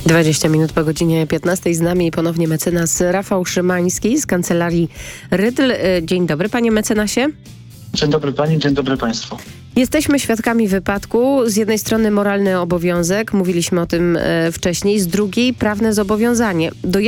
20 minut po godzinie 15. Z nami ponownie mecenas Rafał Szymański z kancelarii Rydl. Dzień dobry, panie mecenasie. Dzień dobry pani, dzień dobry państwu. Jesteśmy świadkami wypadku. Z jednej strony moralny obowiązek, mówiliśmy o tym wcześniej, z drugiej prawne zobowiązanie. Do